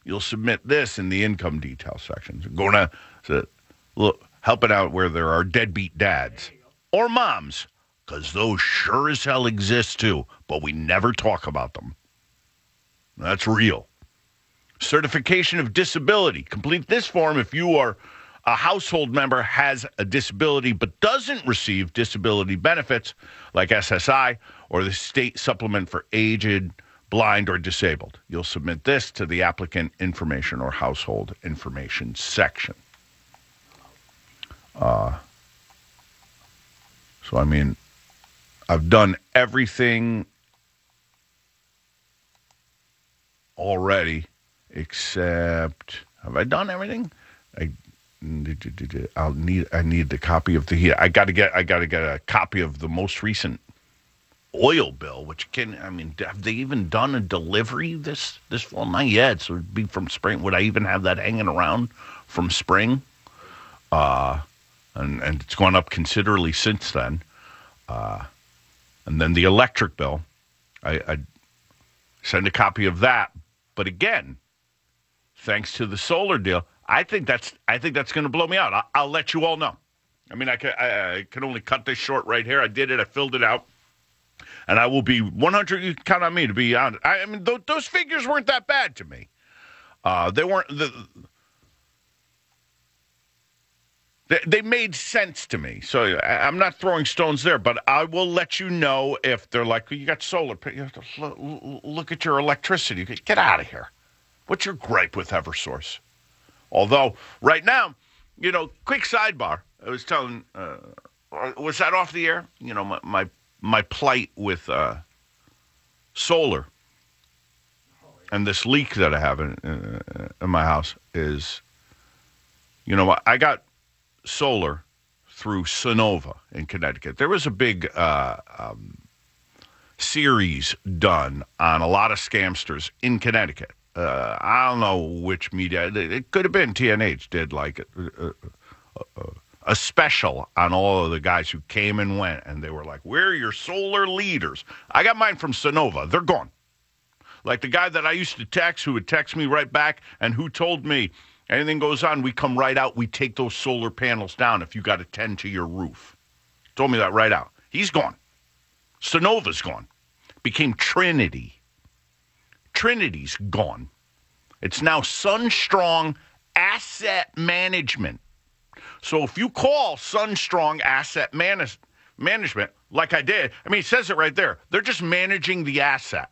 You'll submit this in the income detail section. Going to look, helping out where there are deadbeat dads or moms, because those sure as hell exist too, but we never talk about them. That's real. Certification of disability. Complete this form if you are a household member, has a disability but doesn't receive disability benefits like SSI or the state supplement for aged, blind, or disabled. You'll submit this to the applicant information or household information section. So, I mean, I've done everything already except, have I done everything? I need the copy of the, I got to get a copy of the most recent oil bill, which have they even done a delivery this fall? Not yet, so it'd be from spring. Would I even have that hanging around from spring? And it's gone up considerably since then. And then the electric bill, I send a copy of that. But again, thanks to the solar deal, I think that's going to blow me out. I'll let you all know. I mean, I can only cut this short right here. I did it. I filled it out. And I will be 100. You can count on me to be honest. I mean, those figures weren't that bad to me. They weren't. They made sense to me. So I'm not throwing stones there, but I will let you know if they're like, you got solar. You have to look at your electricity. Get out of here. What's your gripe with Eversource? Although, right now, quick sidebar. I was telling, was that off the air? My plight with solar and this leak that I have in my house is, I got solar through Sonova in Connecticut. There was a big series done on a lot of scamsters in Connecticut. I don't know which media. It could have been TNH did like a special on all of the guys who came and went, and they were like, we're your solar leaders. I got mine from Sonova. They're gone. Like the guy that I used to text who would text me right back and who told me, anything goes on, we come right out, we take those solar panels down if you got to tend to your roof. Told me that right out. He's gone. Sonova's gone. Became Trinity. Trinity's gone. It's now SunStrong Asset Management. So if you call SunStrong Asset Management, like I did, I mean, it says it right there. They're just managing the asset.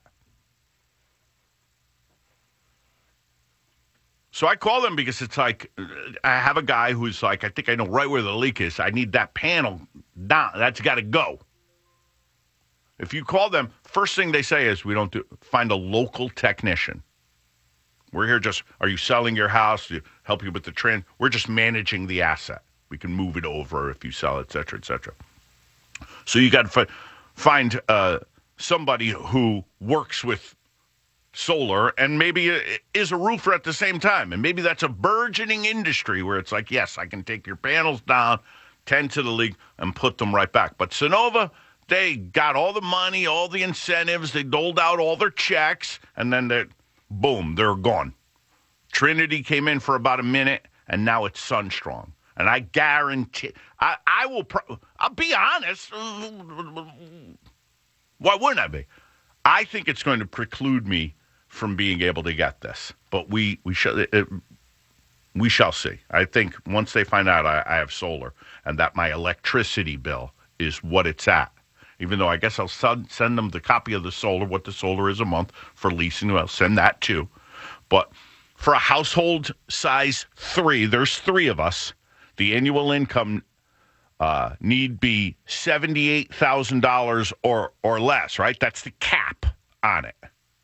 So I call them because it's like, I have a guy who's like, I think I know right where the leak is. I need that panel down. That's got to go. If you call them, first thing they say is, find a local technician. We're here are you selling your house? Do you help you with the we're just managing the asset. We can move it over if you sell, et cetera, et cetera. So you got to find somebody who works with solar and maybe is a roofer at the same time. And maybe that's a burgeoning industry where it's like, yes, I can take your panels down, tend to the leak, and put them right back. But Sonova, they got all the money, all the incentives, they doled out all their checks, and then boom, they're gone. Trinity came in for about a minute, and now it's SunStrong. And I guarantee, I'll be honest. Why wouldn't I be? I think it's going to preclude me from being able to get this. But we shall see. I think once they find out I have solar and that my electricity bill is what it's at, even though I guess I'll send them the copy of the solar, what the solar is a month for leasing. I'll send that too. But for a household size 3, there's 3 of us, the annual income need be $78,000 or less, right? That's the cap on it.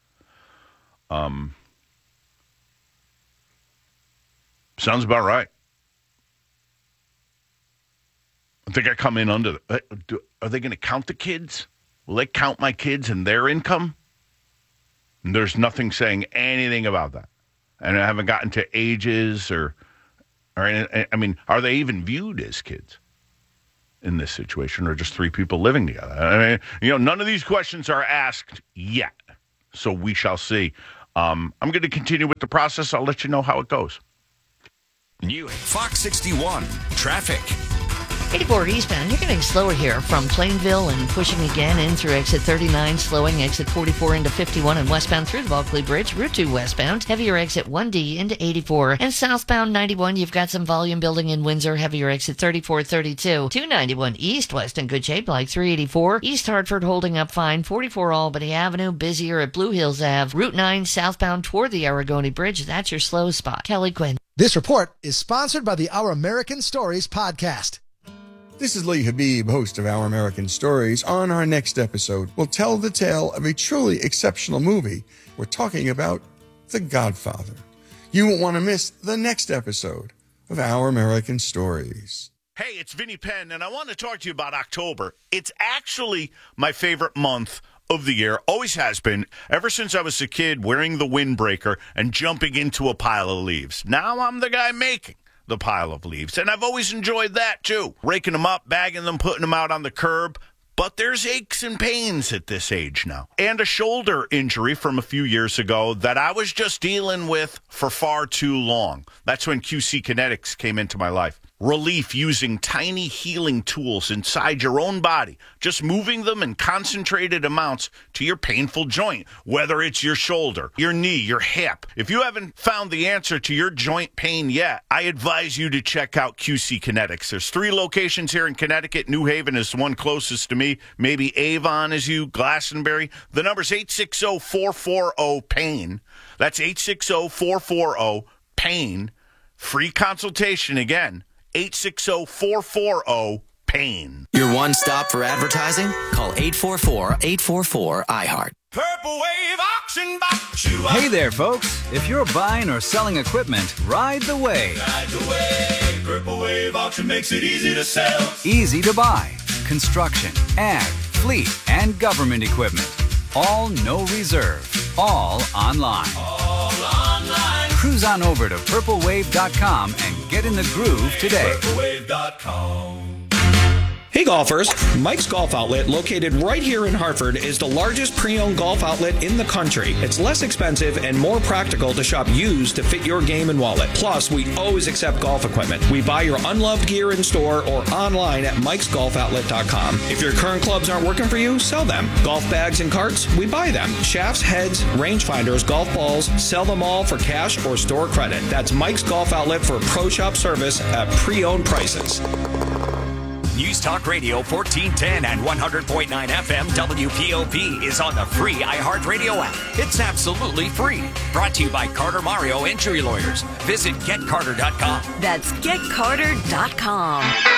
Sounds about right. I think I come in under are they going to count the kids? Will they count my kids and their income? And there's nothing saying anything about that. And I haven't gotten to ages or I mean, are they even viewed as kids in this situation, or just 3 people living together? I mean, none of these questions are asked yet. So we shall see. I'm going to continue with the process. I'll let you know how it goes. New Fox 61 traffic. 84 eastbound, you're getting slower here from Plainville and pushing again in through exit 39, slowing exit 44 into 51 and westbound through the Bulkley Bridge, Route 2 westbound, heavier exit 1D into 84, and southbound 91, you've got some volume building in Windsor, heavier exit 34, 32, 291 east-west in good shape like 384, East Hartford holding up fine, 44 Albany Avenue, busier at Blue Hills Ave, Route 9 southbound toward the Aragoni Bridge, that's your slow spot. Kelly Quinn. This report is sponsored by the Our American Stories podcast. This is Lee Habib, host of Our American Stories. On our next episode, we'll tell the tale of a truly exceptional movie. We're talking about The Godfather. You won't want to miss the next episode of Our American Stories. Hey, it's Vinny Penn, and I want to talk to you about October. It's actually my favorite month of the year, always has been, ever since I was a kid wearing the windbreaker and jumping into a pile of leaves. Now I'm the guy making the pile of leaves, and I've always enjoyed that too. Raking them up, bagging them, putting them out on the curb. But there's aches and pains at this age now. And a shoulder injury from a few years ago that I was just dealing with for far too long. That's when QC Kinetics came into my life. Relief using tiny healing tools inside your own body, just moving them in concentrated amounts to your painful joint, whether it's your shoulder, your knee, your hip. If you haven't found the answer to your joint pain yet, I advise you to check out QC Kinetics. There's 3 locations here in Connecticut. New Haven is the one closest to me. Maybe Avon is you, Glastonbury. The number's 860-440-PAIN. That's 860-440-PAIN. Free consultation again. 860-440-PAIN. Your one stop for advertising? Call 844-844-IHEART. Purple Wave Auction Box. Hey there, folks. If you're buying or selling equipment, ride the wave. Ride the wave. Purple Wave Auction makes it easy to sell. Easy to buy. Construction, ag, fleet, and government equipment. All no reserve. All online. All online. Cruise on over to purplewave.com and get in the groove today. Purplewave.com. Hey golfers, Mike's Golf Outlet, located right here in Hartford, is the largest pre-owned golf outlet in the country. It's less expensive and more practical to shop used to fit your game and wallet. Plus, we always accept golf equipment. We buy your unloved gear in store or online at mikesgolfoutlet.com. If your current clubs aren't working for you, sell them. Golf bags and carts, we buy them. Shafts, heads, rangefinders, golf balls, sell them all for cash or store credit. That's Mike's Golf Outlet for pro shop service at pre-owned prices. News Talk Radio 1410 and 100.9 FM WPOP is on the free iHeartRadio app. It's absolutely free. Brought to you by Carter Mario Injury Lawyers. Visit GetCarter.com. That's GetCarter.com.